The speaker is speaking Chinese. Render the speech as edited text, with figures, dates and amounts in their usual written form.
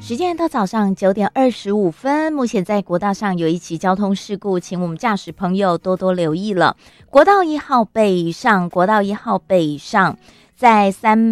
时间到早上9:25，目前在国道上有一起交通事故，请我们驾驶朋友多多留意了。国道1号北上，在